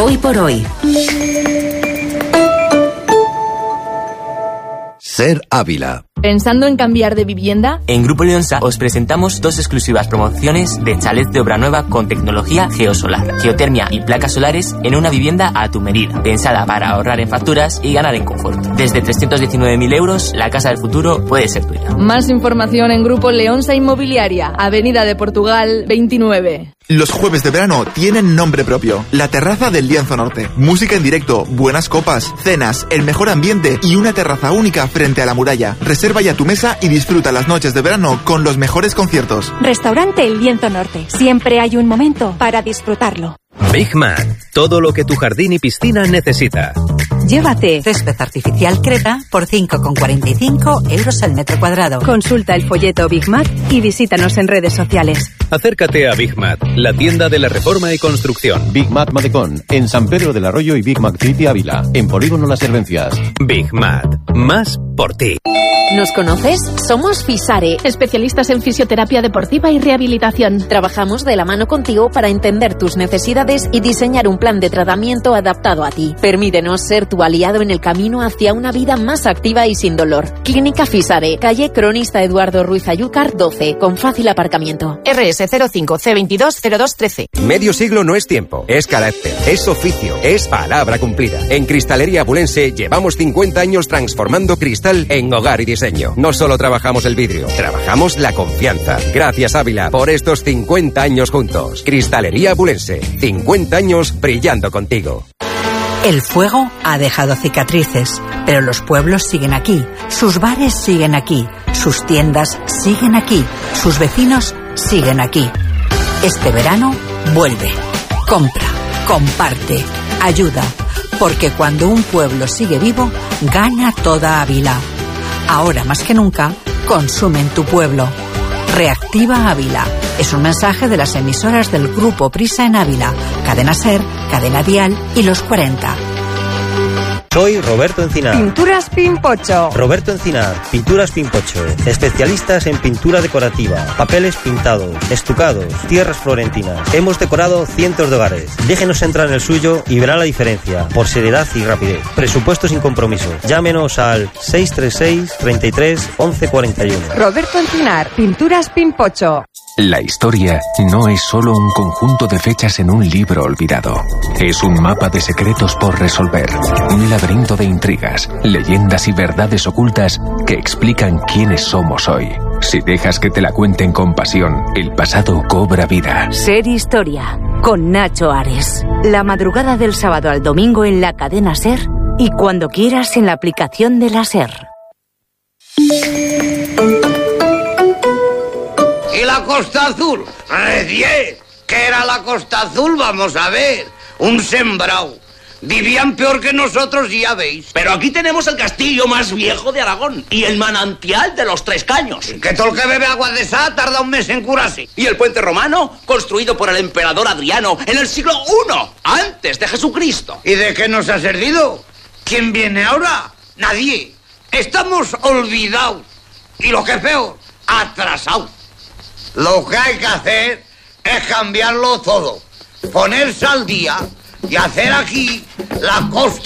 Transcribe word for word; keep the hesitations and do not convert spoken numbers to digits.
Hoy por hoy. Ser Ávila. ¿Pensando en cambiar de vivienda? En Grupo Leonsa os presentamos dos exclusivas promociones de chalet de obra nueva con tecnología geosolar, geotermia y placas solares en una vivienda a tu medida, pensada para ahorrar en facturas y ganar en confort. Desde trescientos diecinueve mil euros, la casa del futuro puede ser tuya. Más información en Grupo Leonsa Inmobiliaria, Avenida de Portugal veintinueve. Los jueves de verano tienen nombre propio. La terraza del Lienzo Norte. Música en directo, buenas copas, cenas, el mejor ambiente y una terraza única frente a la muralla. Reserva ya tu mesa y disfruta las noches de verano con los mejores conciertos. Restaurante El Lienzo Norte. Siempre hay un momento para disfrutarlo. Big Mac. Todo lo que tu jardín y piscina necesita. Llévate césped artificial Creta por cinco con cuarenta y cinco euros al metro cuadrado. Consulta el folleto Big Mac y visítanos en redes sociales. Acércate a Big Mac, la tienda de la reforma y construcción. Big Mac Madecón, en San Pedro del Arroyo y Big Mac City Ávila, en Polígono Las Servencias. Big Mac, más por ti. ¿Nos conoces? Somos Fisare, especialistas en fisioterapia deportiva y rehabilitación. Trabajamos de la mano contigo para entender tus necesidades y diseñar un plan de tratamiento adaptado a ti. Permítenos ser tu aliado en el camino hacia una vida más activa y sin dolor. Clínica Fisare, calle Cronista Eduardo Ruiz Ayúcar doce, con fácil aparcamiento. R S cero cinco C veintidós cero dos trece. Medio siglo no es tiempo, es carácter, es oficio, es palabra cumplida. En Cristalería Abulense llevamos cincuenta años transformando cristal en hogar y diseño. No solo trabajamos el vidrio, trabajamos la confianza. Gracias, Ávila, por estos cincuenta años juntos. Cristalería Abulense, cincuenta años brillando contigo. El fuego ha dejado cicatrices, pero los pueblos siguen aquí, sus bares siguen aquí, sus tiendas siguen aquí, sus vecinos siguen aquí. Este verano vuelve, compra, comparte, ayuda, porque cuando un pueblo sigue vivo, gana toda Ávila. Ahora más que nunca, consume en tu pueblo. Reactiva Ávila. Es un mensaje de las emisoras del Grupo Prisa en Ávila, Cadena Ser, Cadena Dial y Los cuarenta. Soy Roberto Encinar. Pinturas Pimpocho. Roberto Encinar, Pinturas Pimpocho. Especialistas en pintura decorativa, papeles pintados, estucados, tierras florentinas. Hemos decorado cientos de hogares. Déjenos entrar en el suyo y verá la diferencia, por seriedad y rapidez. Presupuesto sin compromiso. Llámenos al seis tres seis, treinta y tres, once cuarenta y uno. Roberto Encinar, Pinturas Pimpocho. La historia no es solo un conjunto de fechas en un libro olvidado. Es un mapa de secretos por resolver. Un laberinto de intrigas, leyendas y verdades ocultas que explican quiénes somos hoy. Si dejas que te la cuenten con pasión, el pasado cobra vida. Ser Historia, con Nacho Ares. La madrugada del sábado al domingo en la cadena Ser y cuando quieras en la aplicación de la Ser. ¿Y la Costa Azul? Recién, ¿qué era la Costa Azul? Vamos a ver, un sembrado. Vivían peor que nosotros, ya veis. Pero aquí tenemos el castillo más viejo de Aragón y el manantial de los Tres Caños. Que todo el que bebe agua de esa tarda un mes en curarse. Y el puente romano, construido por el emperador Adriano en el siglo primero, antes de Jesucristo. ¿Y de qué nos ha servido? ¿Quién viene ahora? Nadie. Estamos olvidados. Y lo que es peor, atrasados. Lo que hay que hacer es cambiarlo todo, ponerse al día y hacer aquí la Costa